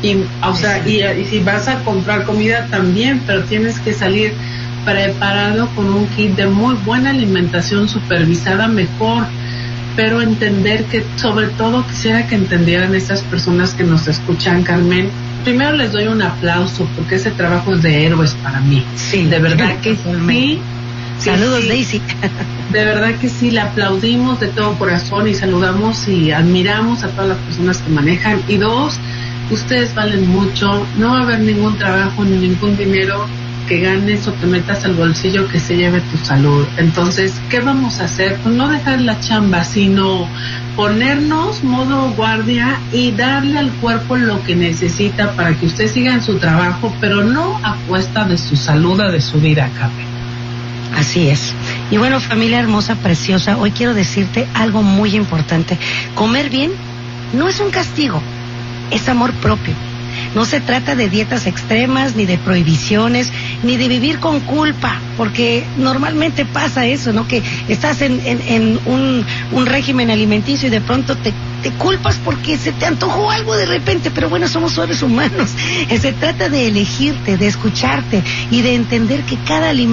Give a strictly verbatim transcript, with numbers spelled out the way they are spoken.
Y, o sea, y, y si vas a comprar comida también, pero tienes que salir preparado con un kit de muy buena alimentación supervisada mejor, pero entender que, sobre todo quisiera que entendieran estas personas que nos escuchan, Carmen. Primero les doy un aplauso porque ese trabajo es de héroes para mí. Sí, de verdad que sí. Saludos, sí, Daisy. De verdad que sí, le aplaudimos de todo corazón y saludamos y admiramos a todas las personas que manejan. Y dos, ustedes valen mucho, no va a haber ningún trabajo ni ningún dinero que ganes o te metas al bolsillo que se lleve tu salud. Entonces, ¿qué vamos a hacer? Pues no dejar la chamba, sino ponernos modo guardia y darle al cuerpo lo que necesita para que usted siga en su trabajo, pero no a cuesta de su salud o de su vida, Carmen. Así es. Y bueno, familia hermosa, preciosa, hoy quiero decirte algo muy importante. Comer bien no es un castigo, es amor propio. No se trata de dietas extremas, ni de prohibiciones, ni de vivir con culpa, porque normalmente pasa eso, ¿no? Que estás en, en, en un, un régimen alimenticio y de pronto te, te culpas porque se te antojó algo de repente, pero bueno, somos seres humanos. Se trata de elegirte, de escucharte y de entender que cada alimento